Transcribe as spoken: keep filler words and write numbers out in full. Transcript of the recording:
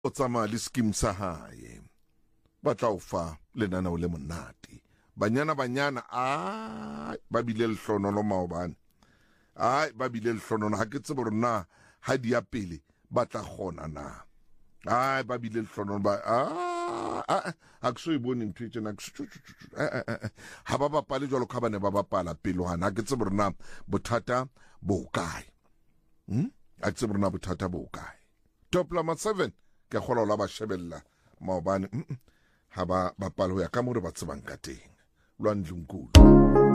o tsamaya le scheme sa hae ba tla o fa lenaneo le monate banyana banyana a ba bile lehlonono maobane ai ba bile lehlonono ha ke tsebe rona ha di ya pele ba tla gona na ai ba bile lehlonono ba a a ke so e bone ntho e tsena ha ba bapale jwalo ka ba ne ba bapala pelo hana ha ke tsebe rona bothata bo kae hm ha ke tsebe rona bothata bo kae top number seven ke kgola la ba shebella maobane ha ba bapala ho ya ka mo re ba tsebang ka teng lwa ndlunkulu